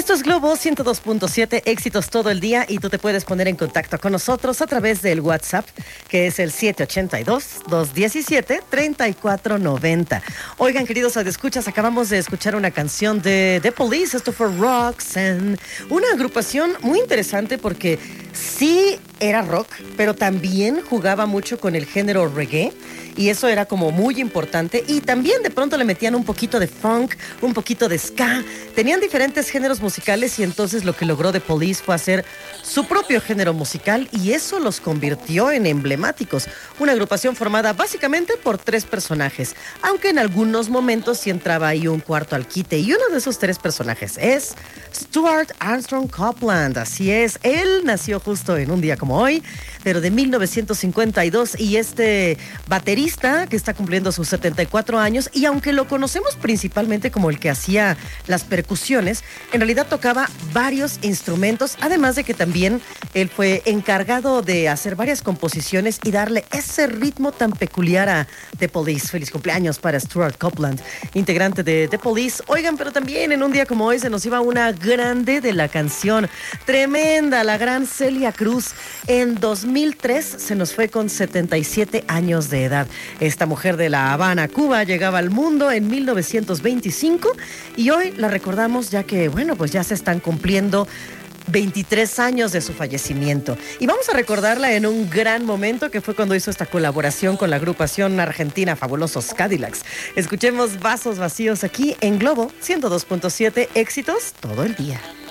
Esto es Globo 102.7, éxitos todo el día, y tú te puedes poner en contacto con nosotros a través del WhatsApp, que es el 782-217-3490. Oigan, queridos radioescuchas, acabamos de escuchar una canción de The Police. Esto fue Roxanne, una agrupación muy interesante porque sí era rock, pero también jugaba mucho con el género reggae, y eso era como muy importante. Y también de pronto le metían un poquito de funk, un poquito de ska. Tenían diferentes géneros musicales, y entonces lo que logró The Police fue hacer su propio género musical, y eso los convirtió en emblemáticos. Una agrupación formada básicamente por 3 personajes, aunque en algunos momentos sí entraba ahí un cuarto al quite, y uno de esos 3 personajes es Stuart Armstrong Copeland. Así es, él nació justo en un día como hoy, pero de 1952, y este baterista que está cumpliendo sus 74 años, y aunque lo conocemos principalmente como el que hacía las percusiones, en realidad tocaba varios instrumentos, además de que también él fue encargado de hacer varias composiciones y darle ese ritmo tan peculiar a The Police. Feliz cumpleaños para Stuart Copeland, integrante de The Police. Oigan, pero también en un día como hoy se nos iba una grande de la canción, tremenda, la gran Celia Cruz. En 2003 se nos fue con 77 años de edad. Esta mujer de La Habana, Cuba, llegaba al mundo en 1925, y hoy la recordamos ya que, bueno, pues ya se están cumpliendo 23 años de su fallecimiento. Y vamos a recordarla en un gran momento, que fue cuando hizo esta colaboración con la agrupación argentina Fabulosos Cadillacs. Escuchemos Vasos Vacíos aquí en Globo 102.7, éxitos todo el día.